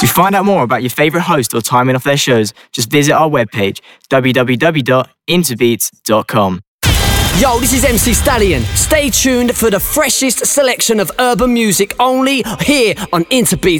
To find out more about your favourite host or timing of their shows, just visit our webpage, www.interbeats.com. Yo, this is MC Stallion. Stay tuned for the freshest selection of urban music only here on Interbeats.